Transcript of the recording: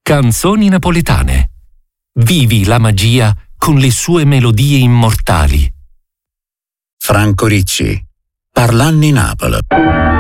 Canzoni napoletane. Vivi la magia con le sue melodie immortali. Franco Ricci, Parlanni Napoli.